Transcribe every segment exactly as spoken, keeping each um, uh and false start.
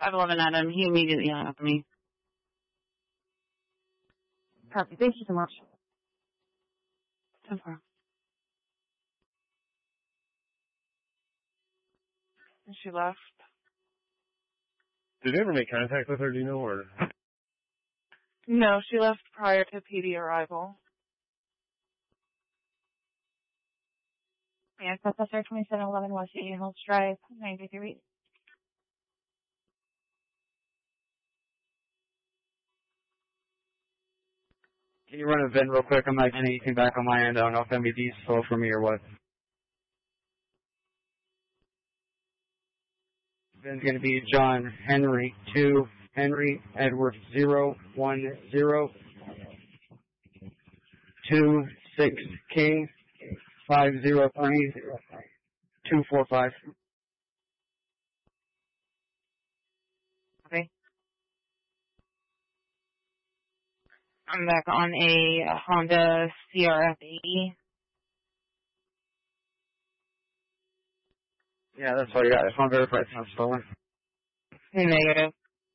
five eleven Adam. He immediately hung up on me. Copy. Thank you so much. ten four. And she left. Did they ever make contact with her, do you know, or? No, she left prior to P D arrival. Yeah, Professor twenty-seven eleven West Union Hills Drive, ninety-three. Can you run a V I N real quick? I'm not getting anything back on my end. I don't know if M B D is slow for me or what. V I N's going to be John Henry two, Henry Edward zero one zero two six King five zero three two four five. Okay. I'm back on a Honda C R F eighty. Yeah, that's all you got. I just want to verify it's not stolen. Negative.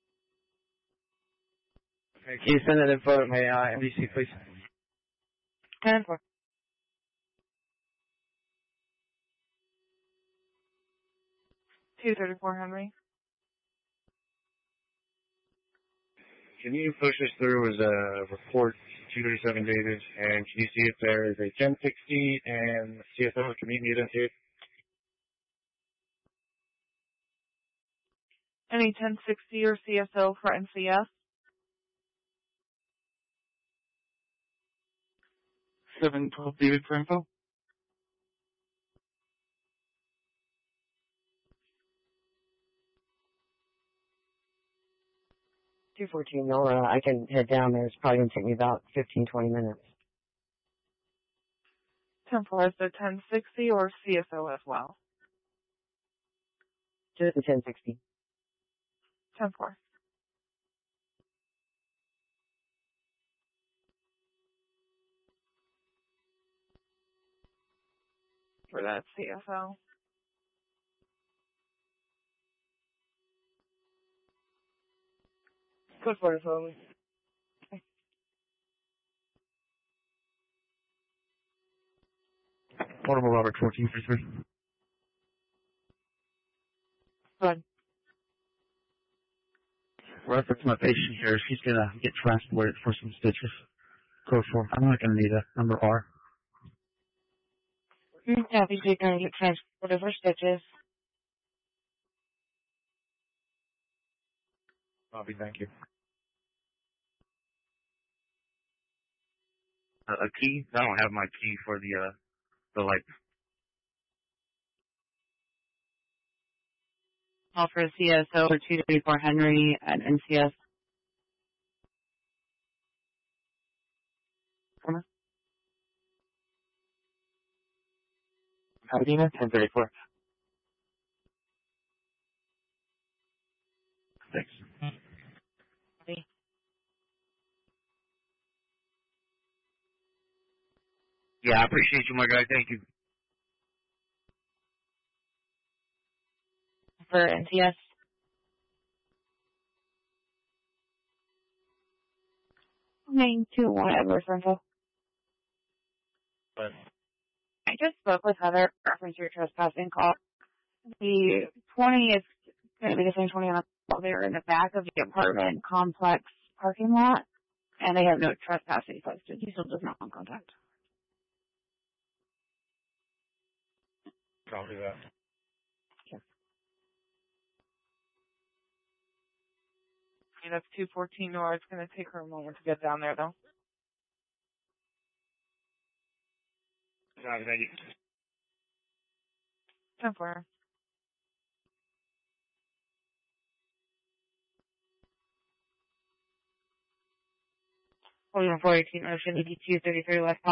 Okay, can you send that info to my uh, M D C, please? ten four. two thirty-four Henry. Can you push this through as a report two thirty-seven dated, and can you see if there is a ten sixty and C S O can meet me identified? Any ten sixty or C S O for N C S? seven twelve David for info. two fourteen, no, uh, I can head down there. It's probably going to take me about fifteen, twenty minutes. ten four is the ten sixty or C S O as well? Just the ten sixty. ten four. For that C S O. Code for it, slowly. Okay. Portable Robert fourteen thirty-three. Good. Reference my patient here. She's going to get transported for some stitches. Code four. I'm not going to need a number R. Yeah, these are going to get transported for stitches. Bobby, thank you. Uh, a key? I don't have my key for the, uh, the light. All for C S O or two thirty-four Henry at N C S. Corner. Pasadena, ten thirty-four. Thanks. Okay. Yeah, I appreciate you, my guy. Thank you. For N C S. nine two one Edward for info. But I just spoke with Heather reference your trespassing call. The twenty is going to be the same twenty on the call. They're in the back of the apartment complex parking lot, and they have no trespassing posted. He still does not want contact. I'll do that. Okay, that's two fourteen Nora. It's going to take her a moment to get down there, though. Bobby, thank you. ten four. Volume four eighteen Ocean eighty-two thirty-three West